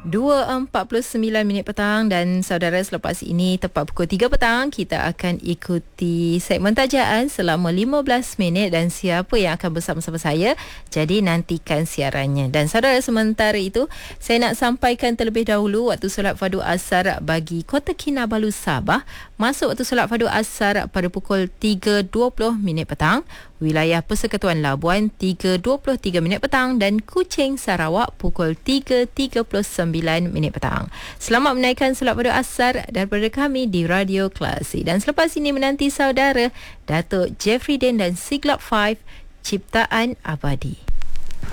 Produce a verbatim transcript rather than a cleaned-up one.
dua empat puluh sembilan minit petang dan saudara, selepas ini tepat pukul tiga petang kita akan ikuti segmen tajaan selama lima belas minit dan siapa yang akan bersama-sama saya, jadi nantikan siarannya. Dan saudara, sementara itu saya nak sampaikan terlebih dahulu waktu solat fardu asar bagi Kota Kinabalu Sabah masuk waktu solat fardu asar pada pukul tiga dua puluh minit petang, wilayah Persekutuan Labuan tiga dua puluh tiga minit petang dan Kuching Sarawak pukul tiga tiga puluh sembilan minit petang. Selamat menaikkan solat fardu asar daripada kami di Radio Klasik. Dan selepas ini menanti saudara Datuk Jeffrey Den dan Siglap lima Ciptaan Abadi.